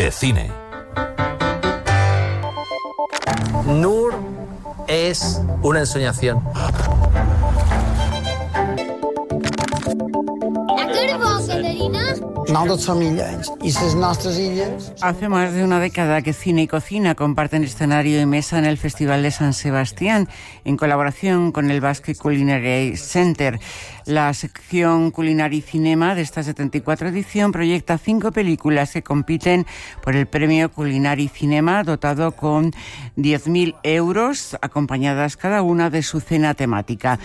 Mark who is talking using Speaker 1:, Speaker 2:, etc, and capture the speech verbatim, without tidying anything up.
Speaker 1: de cine.
Speaker 2: Nur es una ensoñación.
Speaker 3: Hace más de una década que Cine y Cocina comparten escenario y mesa en el Festival de San Sebastián, en colaboración con el Basque Culinary Center. La sección Culinary Cinema de esta setenta y cuatro edición proyecta cinco películas que compiten por el premio Culinary Cinema, dotado con diez mil euros, acompañadas cada una de su cena temática.